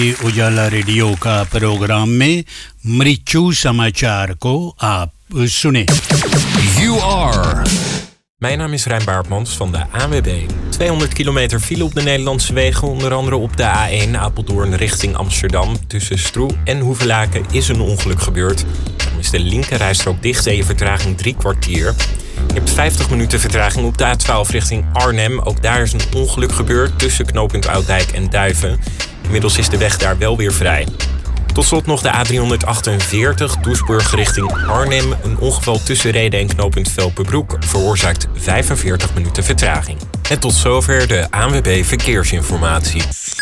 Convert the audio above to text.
उजाला रेडियो का प्रोग्राम में मृत्यु समाचार को आप सुने. You are. Mijn naam is Rijn Baartmans van de ANWB. 200 kilometer file op de Nederlandse wegen, onder andere op de A1 Apeldoorn richting Amsterdam. Tussen Stroe en Hoevelaken is een ongeluk gebeurd. Dan is de linkerrijstrook dicht en je vertraging 3 kwartier. Je hebt 50 minuten vertraging op de A12 richting Arnhem. Ook daar is een ongeluk gebeurd tussen knooppunt Ouddijk en Duiven. Inmiddels is de weg daar wel weer vrij. Tot slot nog de A348, Doesburg richting Arnhem. Een ongeval tussen Rheden en knooppunt Velperbroek veroorzaakt 45 minuten vertraging. En tot zover de ANWB Verkeersinformatie.